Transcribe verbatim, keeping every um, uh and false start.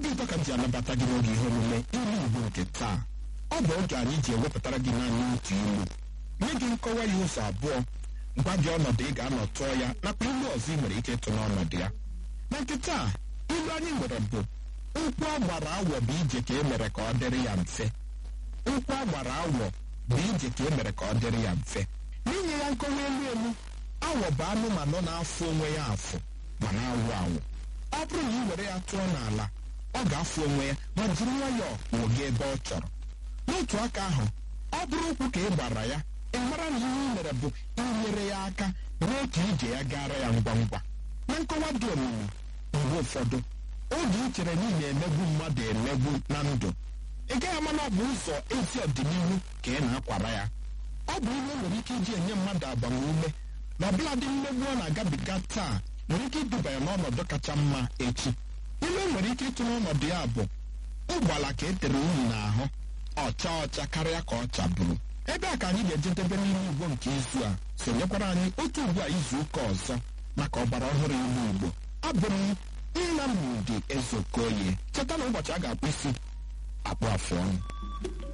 obi ụtọ ka m ji anabata gị n'oge ihe omume ilu Igbo nke taa. Ọ bụ oge anyị ji ewepụtara gị naanị otu ilu, nye gị nkọwa ya ụzọ abụọ, gwa gị ọnọdụ ị ga-anọ tụọ ya nakwa ilu ọzọ ị nwere ike ịtụ n'ọnọdụ ya. Na nke taa, ilu anyị nwere bụ nkwụ agbara awọ bụ ije ka e mere ka ọ dịrị ya mfe. Nkwụ agbara awọ bụ ije ka e mere ka ọ dịrị ya mfe. N'inye ya nkọwa elu elu, awọ bụ anụmanụ na-afụ onwe ya afụ ma na-awụ awụ. Ọ bụrụ na ị were ya tụọ n'ala, ọ ga-afụ onwe ya ma jiri nwayọọ wụga ebe ọ chọrọ. N'otu aka ahụ, ọ bụrụ ụkwụ ka ị gbara ya, ị mara na ihe ị mere bụ inyere ya aka mee ka ije ya gara ya ngwa ngwa. Na nkọwa dị omimi, mgbe ụfọdụ oge ị chere na ị na-emegbu mmadụ emegbu na ndụ, ị gaghị ama na ọ bụ ụzọ ezi ọdịnihu ka ị na-akwara ya. Ọ bụ ihe nwere ike iji enye mmadụ agbamume na ọbụladị mmegbu ọ na-agabiga taa nwere ike iduba ya n'ọnọdụ kacha mma echi. Ilu nwere ike ịtụ n'ọnọdụ ya bụ ụgbala ka e tere unyi n'ahụ, ọcha ọcha karịa ka ọ chaburu. Ebe a ka anyị ga-ejedebe n'ilu Igbo nke izu a. Sonyekwara anyị otu ugbu a izu ụka ọzọ maka ọgbara ọhụrụ ilu Igbo. Abụ m Nnamdi Ezeokoye. Cheta na ụbọchị a ga-akpụ isi akpụ afụ ọnụ.